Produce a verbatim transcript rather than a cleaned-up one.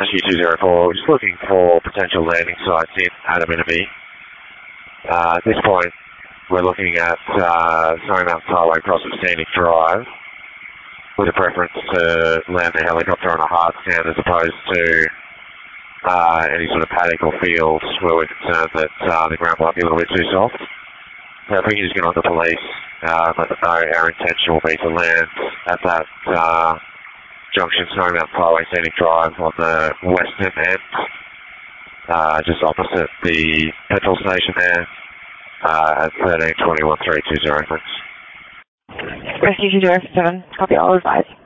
Rescue two zero four, just looking for potential landing sites in Adaminaby. Uh, at this point, we're looking at uh, Snowy Mountain Highway across the Scenic Drive, with a preference to land the helicopter on a hard stand as opposed to uh, any sort of paddock or fields where we're concerned that uh, the ground might be a little bit too soft. So if we can just get on the police, uh, let them know our intention will be to land at that uh, junction, Snowy Mountain Highway, Scenic Drive on the western end, uh, just opposite the petrol station there, uh, at thirteen twenty-one three two zero. Thanks. Rescue two zero seven, copy, all advised.